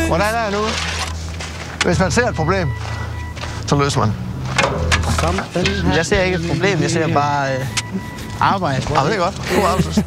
Hvordan er det nu? Hvis man ser et problem, så løser man. Jeg ser ikke et problem, jeg ser bare arbejde. Det er godt. God afslutning.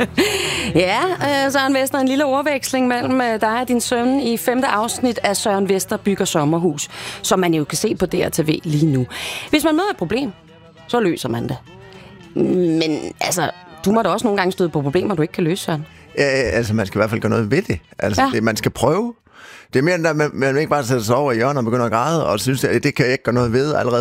Ja, Søren Vester, en lille ordveksling mellem dig og din søn i 5. afsnit af Søren Vester bygger sommerhus, som man jo kan se på DRTV lige nu. Hvis man møder et problem, så løser man det. Men altså, du må da også nogle gange støde på problemer, du ikke kan løse, Søren. Ja, altså, man skal i hvert fald gøre noget ved det. Altså, man skal prøve. Det er mere end at man ikke bare sætter sig over i hjørnet og begynder at græde, og synes, at det kan jeg ikke gøre noget ved, og allerede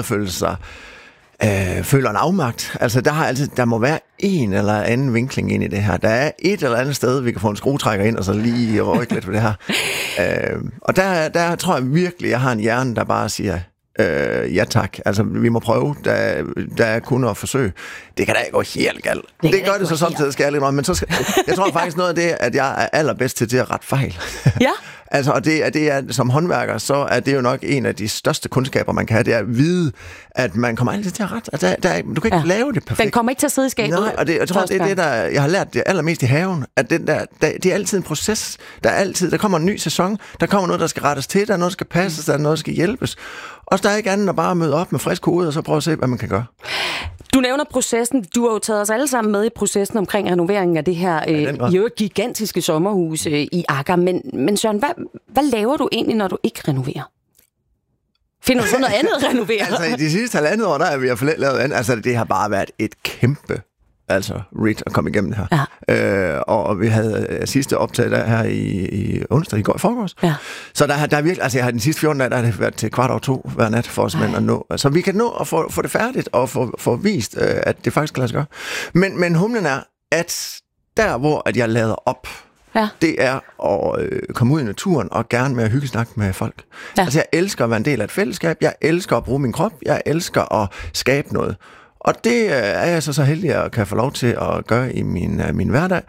føler en afmagt. Altså, der må være en eller anden vinkling ind i det her. Der er et eller andet sted, vi kan få en skruetrækker ind, og så lige rykke lidt på det her. Og der tror jeg virkelig, jeg har en hjerne, der bare siger, ja tak. Altså, vi må prøve. Der er kun at forsøge. Det kan da ikke gå helt galt. Det gør det så samtidig, skal jeg lidt meget, men jeg tror faktisk noget af det, at jeg er allerbedst til at rette fejl. Ja. Altså, og det er, som håndværker, så er det jo nok en af de største kundskaber, man kan have, det er at vide, at man kommer altid til at rette. Altså, du kan ikke lave det perfekt. Den kommer ikke til at sidde i skabet. Nej, og jeg tror, det er det, jeg har lært det allermest i haven, at det er altid en proces. Der kommer en ny sæson, der kommer noget, der skal rettes til, der er noget, der skal passes, der er noget, der skal hjælpes. Og der er ikke andet end at bare møde op med frisk hoved, og så prøve at se, hvad man kan gøre. Du nævner processen. Du har jo taget os alle sammen med i processen omkring renoveringen af det her gigantiske sommerhus i Akker. Men Søren, hvad laver du egentlig, når du ikke renoverer? Finder du så noget andet at renovere? Altså, i de sidste 1,5 år, der har vi lavet andet. Altså, det har bare været et kæmpe read at komme igennem det her. Ja. Og vi havde sidste optag der her i onsdag, i forgårs. Ja. Så der er virkelig, altså jeg har den sidste 14 dage, der har det været til 1:15 hver nat for os mænd at nå. Så vi kan nå at få det færdigt og få vist, at det faktisk kan lade sig gøre. Men humlen er, at der, hvor at jeg lader op, det er at komme ud i naturen og gerne med at hyggesnakke med folk. Ja. Altså jeg elsker at være en del af et fællesskab, jeg elsker at bruge min krop, jeg elsker at skabe noget. Og det er jeg så heldig at kan få lov til at gøre i min hverdag.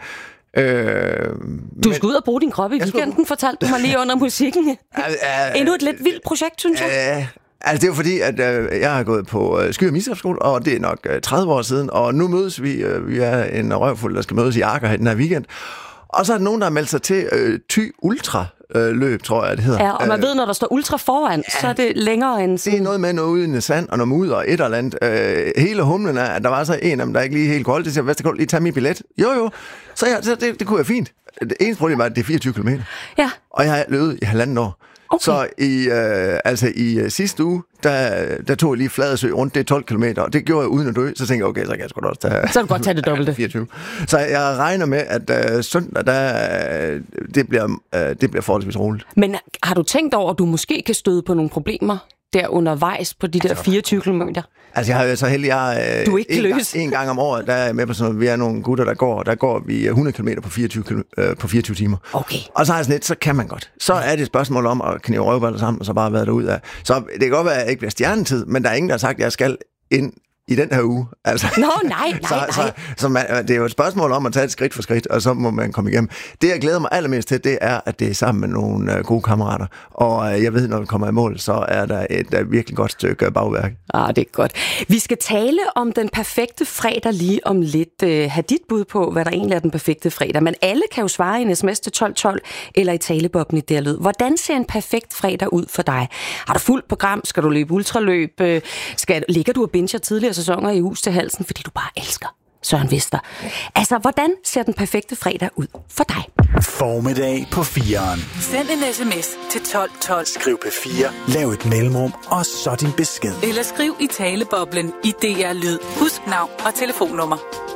Du skal ud og bruge din krop i weekenden, fortalte du mig lige under musikken. Endnu et lidt vildt projekt, synes jeg. Altså det er jo fordi, at jeg har gået på Sky- og Mistrupskole, og det er nok 30 år siden, og nu mødes vi. Vi er en røvfuld, der skal mødes i Akker den her weekend. Og så er der nogen, der har meldt sig til Thy Ultra løb, tror jeg, det hedder. Ja, og man ved, når der står ultra foran, så er det længere end sådan. Det er noget med noget uden sand og noget mudder og et eller andet. Hele humlen er, at der var så en af dem, der ikke lige helt kunne holde det. Så jeg sagde, lige tage min billet. Jo. Så det kunne være fint. Det eneste problem er, at det er 24 km. Ja. Og jeg har løbet i 1,5 år. Okay. Så i sidste uge, der tog jeg lige Fladesø rundt, det er 12 km, og det gjorde jeg uden at dø. Så tænkte jeg, okay, så kan jeg sgu da også tage... Så kan du godt tage det dobbelte. 24. Så jeg regner med, at søndag, det bliver forholdsvis roligt. Men har du tænkt over, at du måske kan støde på nogle problemer der undervejs på de der 24 km? Altså, jeg har jo så heldig, du ikke kan løse. En gang om året, der er med på sådan noget, vi er nogle gutter, der går vi 100 km på 24 timer. Okay. Og så har jeg sådan lidt, så kan man godt. Så er det et spørgsmål om at knæve røvballer sammen, og så bare være derude af. Så det kan godt være, at jeg ikke bliver stjernetid, men der er ingen, der har sagt, at jeg skal ind i den her uge. Altså. Nej. Så det er jo et spørgsmål om at tage et skridt for skridt, og så må man komme igennem. Det, jeg glæder mig allermest til, det er, at det er sammen med nogle gode kammerater. Og jeg ved, når vi kommer i mål, så er der et virkelig godt stykke bagværk. Det er godt. Vi skal tale om den perfekte fredag lige om lidt. Have dit bud på, hvad der egentlig er den perfekte fredag. Men alle kan jo svare i en sms til 1212 eller i talebobben i der lyd. Hvordan ser en perfekt fredag ud for dig? Har du fuldt program? Skal du løbe ultraløb? Ligger du og binger tidligere sæsoner i hus til halsen, fordi du bare elsker Søren Vester? Altså, hvordan ser den perfekte fredag ud for dig? Formiddag på 4'eren. Send en sms til 1212. Skriv P4, lav et mellemrum, og så din besked. Eller skriv i taleboblen i DR Lyd. Husk navn og telefonnummer.